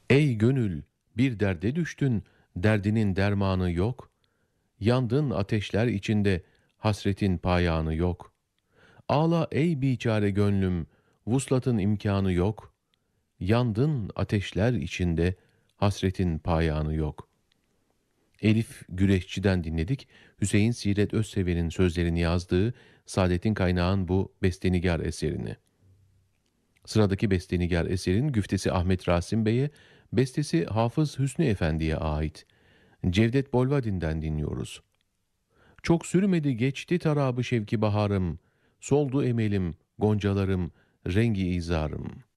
Ey gönül, bir derde düştün, derdinin dermanı yok. Yandın ateşler içinde, hasretin payanı yok. Ağla ey biçare gönlüm, vuslatın imkanı yok. Yandın ateşler içinde, hasretin payanı yok. Elif Güreşçi'den dinledik. Hüseyin Siret Özseven'in sözlerini yazdığı Saadettin Kaynağ'ın bu bestenigar eserini. Sıradaki bestenigar eserin güftesi Ahmet Rasim Bey'e, bestesi Hafız Hüsnü Efendi'ye ait. Cevdet Bolvadin'den dinliyoruz. Çok sürmedi geçti tarabı şevki baharım, soldu emelim, goncalarım, rengi izarım.